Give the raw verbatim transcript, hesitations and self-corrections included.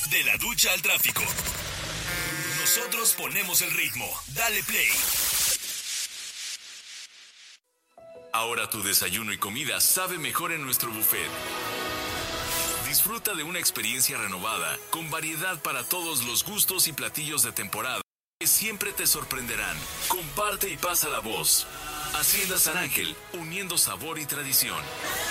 De la ducha al tráfico. Nosotros ponemos el ritmo. Dale play. Ahora tu desayuno y comida sabe mejor en nuestro buffet. Disfruta de una experiencia renovada, con variedad para todos los gustos y platillos de temporada que siempre te sorprenderán. Comparte y pasa la voz. Hacienda San Ángel, uniendo sabor y tradición.